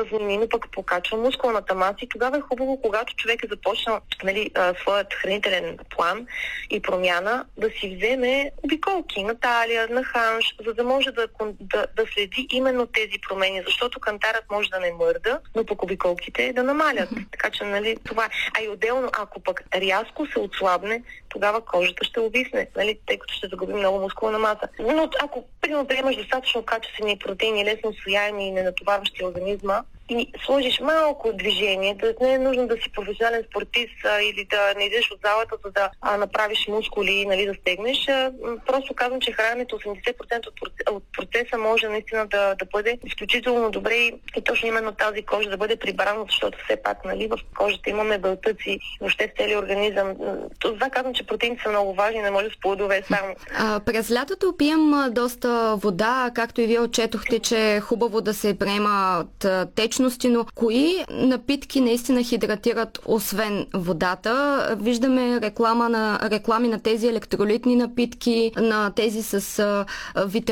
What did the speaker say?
мазнини, пък покачва мускулната маса и тогава е хубаво, когато човек е започнал своят хранителен план и промяна, да си вземе обиколки на талия, на ханш, за да може да следи именно тези промени, защото кантарът може да не мърда, но пък обиколките да намалят. Така че, това. А и отделно, ако пък рязко се отслабне, тогава кожата ще увисне, тъй като ще загуби много мускулна маса. Но ако приемаш достатъчно качествени протеини, лесно усвояеми и ненатоварващи организма, и сложиш малко движение, да не е нужно да си професионален спортист или да не идеш от залата, за да направиш мускули, да стегнеш. Просто казвам, че храненето 80% от процеса може наистина да бъде изключително добре и точно именно тази кожа да бъде прибрана, защото все пак в кожата имаме белтъци, въобще в целия организъм. Това казвам, че протеините са много важни, не може с плодове само. През лятото пием доста вода, както и вие отчетохте, че е хубаво да се приемат течности, но кои напитки наистина хидратират освен водата? Виждаме реклами на тези електролитни напитки, на тези с витамини